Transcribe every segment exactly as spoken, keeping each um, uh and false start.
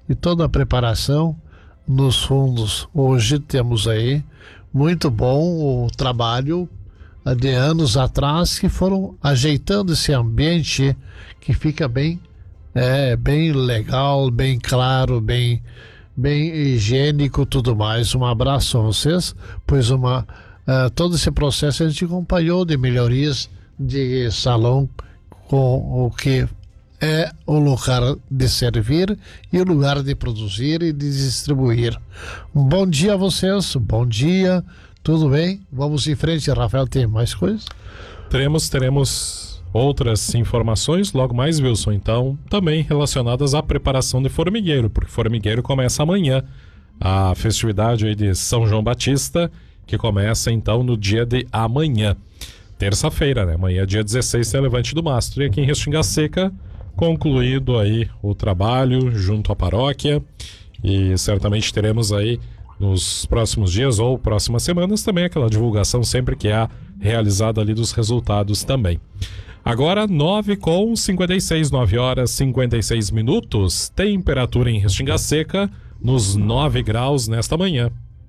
e toda a preparação nos fundos. Hoje temos aí muito bom o trabalho de anos atrás que foram ajeitando esse ambiente que fica bem, é, bem legal, bem claro, bem, bem higiênico, tudo mais. Um abraço a vocês, pois uma, uh, todo esse processo a gente acompanhou de melhorias de salão com o que é o lugar de servir e o lugar de produzir e de distribuir. Um bom dia a vocês, bom dia, tudo bem? Vamos em frente, Rafael, tem mais coisas? Teremos, teremos outras informações logo mais, Wilson, então, também relacionadas à preparação de formigueiro, porque formigueiro começa amanhã, a festividade aí de São João Batista, que começa então no dia de amanhã, terça-feira, né? Amanhã, dia dezesseis, tem Levante do Mastro, e aqui em Restinga Seca, concluído aí o trabalho junto à paróquia, e certamente teremos aí nos próximos dias ou próximas semanas também aquela divulgação sempre que há realizada ali dos resultados também. Agora nove com cinquenta e seis, nove horas e cinquenta e seis minutos, temperatura em Restinga Seca nos nove graus nesta manhã.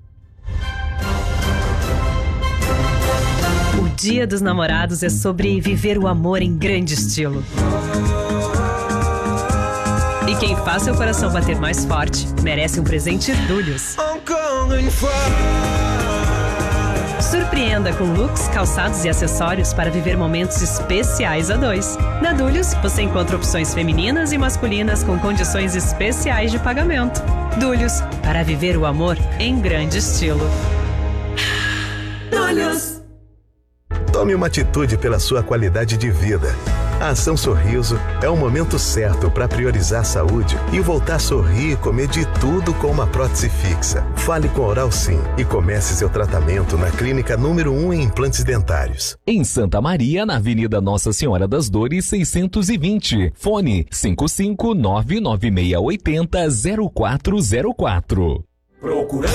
O Dia dos Namorados é sobre viver o amor em grande estilo. E quem faz seu coração bater mais forte merece um presente Dúlios. Surpreenda com looks, calçados e acessórios para viver momentos especiais a dois. Na Dúlios, você encontra opções femininas e masculinas com condições especiais de pagamento. Dúlios, para viver o amor em grande estilo. Dúlios. Tome uma atitude pela sua qualidade de vida. A Ação Sorriso é o momento certo para priorizar a saúde e voltar a sorrir e comer de tudo com uma prótese fixa. Fale com a Oral Sim e comece seu tratamento na clínica número um em implantes dentários. Em Santa Maria, na Avenida Nossa Senhora das Dores, seiscentos e vinte. Fone cinco cinco nove nove seis oito zero zero quatro zero quatro. Procura